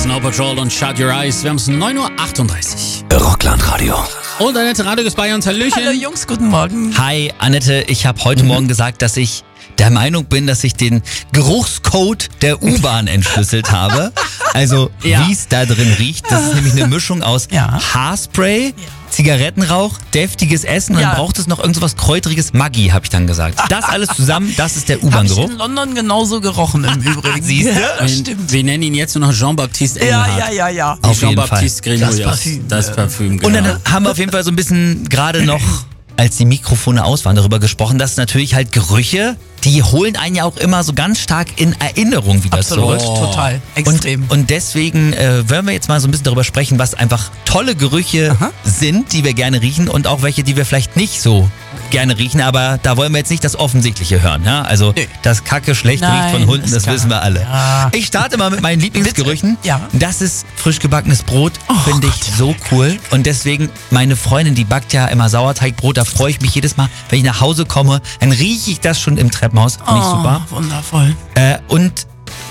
Snow Patrol und Shut Your Eyes. Wir haben es 9:38 Uhr. Rockland-Radio. Und Annette Radio ist bei uns. Hallöchen. Hallo Jungs, guten Morgen. Hi, Annette. Ich habe heute Morgen gesagt, dass ich der Meinung bin, dass ich den Geruchscode der U-Bahn entschlüsselt habe. Also, Ja. wie es da drin riecht. Das ist nämlich eine Mischung aus Haarspray, Zigarettenrauch, deftiges Essen und Ja. dann braucht es noch irgendwas Kräuteriges. Maggi, habe ich dann gesagt. Das alles zusammen, das ist der Habe ich U-Bahn-Geruch. in London genauso gerochen im Übrigen. Siehst du? Ja, stimmt. Wir nennen ihn jetzt nur noch Jean-Baptiste Engelhardt. Ja. Auf jeden Jean-Baptiste Grenouillas. Parfüm. Das Parfüm, genau. Und dann haben wir auf jeden Fall so ein bisschen gerade noch, als die Mikrofone aus waren, darüber gesprochen, dass natürlich halt Gerüche, die holen einen ja auch immer so ganz stark in Erinnerung wieder Absolut, zurück. total, extrem. Und deswegen wollen wir jetzt mal so ein bisschen darüber sprechen, was einfach tolle Gerüche sind, die wir gerne riechen und auch welche, die wir vielleicht nicht so gerne riechen. Aber da wollen wir jetzt nicht das Offensichtliche hören. Ja? Also Nö. das Kacke schlecht Nein, riecht von Hunden, ist das klar. wissen wir alle. Ja. Ich starte mal mit meinen Lieblingsgerüchen. Bitte. Ja. Das ist frisch gebackenes Brot, finde ich Gott, so cool. Und deswegen, meine Freundin, die backt ja immer Sauerteigbrot, da freue ich mich jedes Mal, wenn ich nach Hause komme, dann rieche ich das schon im Treppenhaus. Finde ich super. Wundervoll. Und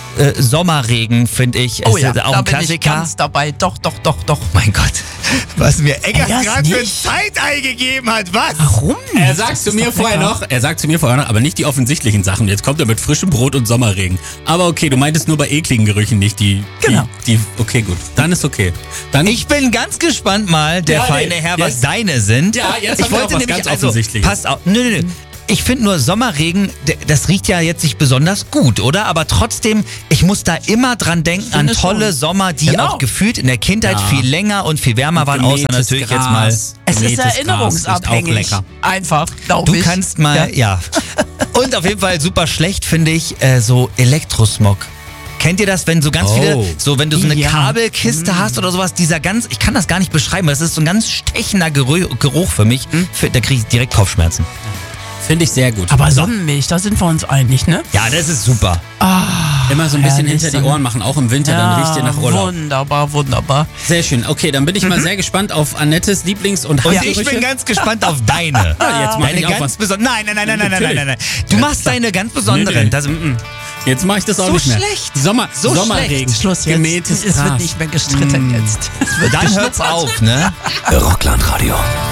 Sommerregen, finde ich, Oh ist ja, auch da ein bin ich Klassiker. ganz dabei. Doch. Mein Gott, was mir Eggers Eggers gerade für ein nicht? Zeitei gegeben hat, was? Warum? Er sagt zu mir vorher noch, aber nicht die offensichtlichen Sachen. Jetzt kommt er mit frischem Brot und Sommerregen. Aber okay, du meintest nur bei ekligen Gerüchen nicht die. Genau. Okay, gut. Dann ist okay. Dann Ich bin ganz gespannt mal, der Ja, feine nee, Herr, was jetzt- deine sind. Ja, jetzt ich haben wir wollte auch was nämlich, ganz Offensichtliches. Passt auf, nö. Ich finde nur Sommerregen, das riecht ja jetzt nicht besonders gut, oder? Aber trotzdem, ich muss da immer dran denken an finde tolle schon. Sommer, die Genau. auch gefühlt in der Kindheit Ja. viel länger und viel wärmer waren, außer gemähtes natürlich Gras, jetzt mal. Es ist gemähtes Gras ist erinnerungsabhängig. auch lecker. Einfach, glaube Du ich. kannst mal, ja. Und auf jeden Fall super schlecht finde ich so Elektrosmog. Kennt ihr das, wenn so ganz viele, wenn du so eine Ja. Kabelkiste hast oder sowas, ich kann das gar nicht beschreiben, das ist so ein ganz stechender Geruch für mich. Da kriege ich direkt Kopfschmerzen. finde ich sehr gut. Aber Sonnenmilch, da sind wir uns einig, ne? Ja, das ist super. Immer so ein bisschen herrlich, hinter die Ohren machen, auch im Winter, dann riecht ihr nach Urlaub. Wunderbar. Sehr schön. Okay, dann bin ich mal sehr gespannt auf Annettes Lieblings- und Und Handgerüche. ich bin ganz gespannt auf deine. Ja, jetzt mach Deine ich auch ganz was. besonderen. Nein. Natürlich. Du machst deine ganz besonderen. Nee. Das, Jetzt mache ich das auch So nicht mehr. schlecht. So Sommerregen. Schluss jetzt. Gemähtes Es wird Gras. nicht mehr gestritten jetzt. Es wird dann hört's geschnuppert. auf, ne? Rockland-Radio.